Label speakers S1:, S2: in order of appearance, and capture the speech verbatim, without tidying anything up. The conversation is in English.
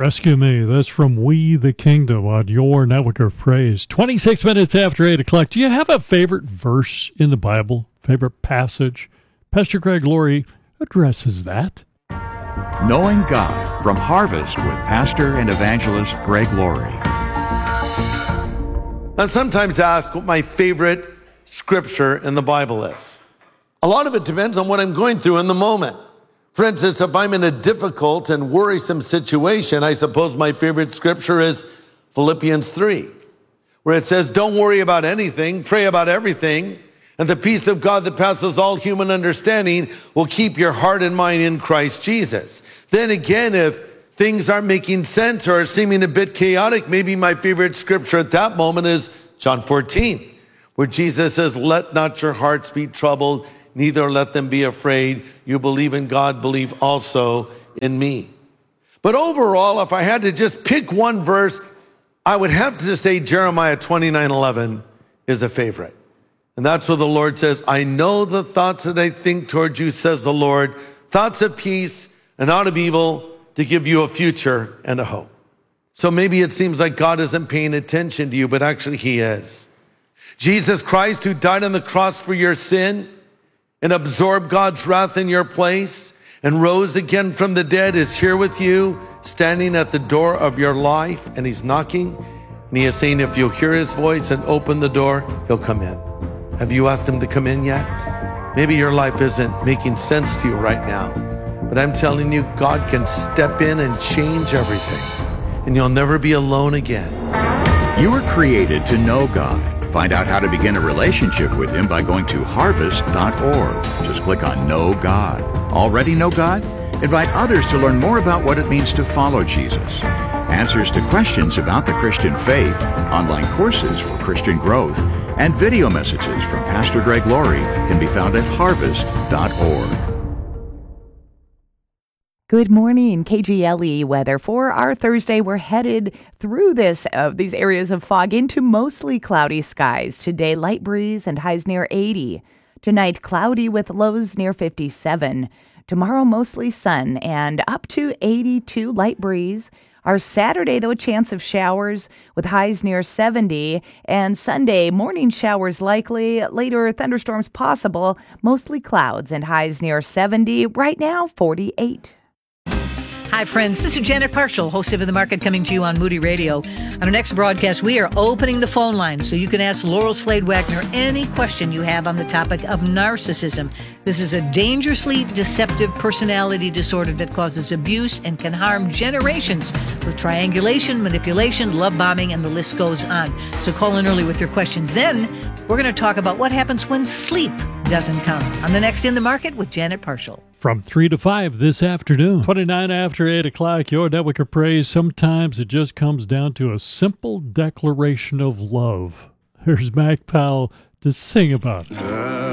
S1: Rescue Me. That's from We the Kingdom on your network of praise. twenty-six minutes after eight o'clock. Do you have a favorite verse in the Bible? Favorite passage? Pastor Greg Laurie addresses that.
S2: Knowing God from Harvest with Pastor and Evangelist Greg Laurie.
S3: I'm sometimes asked what my favorite scripture in the Bible is. A lot of it depends on what I'm going through in the moment. For instance, if I'm in a difficult and worrisome situation, I suppose my favorite scripture is Philippians three, where it says, don't worry about anything, pray about everything, and the peace of God that passes all human understanding will keep your heart and mind in Christ Jesus. Then again, if things aren't making sense or are seeming a bit chaotic, maybe my favorite scripture at that moment is John fourteen, where Jesus says, let not your hearts be troubled, neither let them be afraid. You believe in God, believe also in me. But overall, if I had to just pick one verse, I would have to say Jeremiah twenty-nine eleven is a favorite. And that's where the Lord says, I know the thoughts that I think toward you, says the Lord, thoughts of peace and not of evil, to give you a future and a hope. So maybe it seems like God isn't paying attention to you, but actually he is. Jesus Christ, who died on the cross for your sin and absorbed God's wrath in your place and rose again from the dead, is here with you, standing at the door of your life, and he's knocking. And he is saying, if you'll hear his voice and open the door, he'll come in. Have you asked him to come in yet? Maybe your life isn't making sense to you right now, but I'm telling you, God can step in and change everything, and you'll never be alone again.
S2: You were created to know God. Find out how to begin a relationship with him by going to harvest dot org. Just click on Know God. Already know God? Invite others to learn more about what it means to follow Jesus. Answers to questions about the Christian faith, online courses for Christian growth, and video messages from Pastor Greg Laurie can be found at harvest dot org.
S4: Good morning, K G L E weather for our Thursday. We're headed through this uh, these areas of fog into mostly cloudy skies. Today, light breeze and highs near eighty. Tonight, cloudy with lows near fifty-seven. Tomorrow, mostly sun and up to eighty-two, light breeze. Our Saturday, though, a chance of showers with highs near seventy. And Sunday, morning showers likely. Later, thunderstorms possible. Mostly clouds and highs near seventy. Right now, forty-eight.
S5: Hi, friends. This is Janet Parshall, host of In the Market, coming to you on Moody Radio. On our next broadcast, we are opening the phone lines so you can ask Laurel Slade Wagner any question you have on the topic of narcissism. This is a dangerously deceptive personality disorder that causes abuse and can harm generations with triangulation, manipulation, love bombing, and the list goes on. So call in early with your questions. Then we're going to talk about what happens when sleep doesn't come on the next In the Market with Janet Parshall.
S1: From three to five this afternoon. twenty-nine after eight o'clock, your network of praise. Sometimes it just comes down to a simple declaration of love. Here's Mac Powell to sing about it.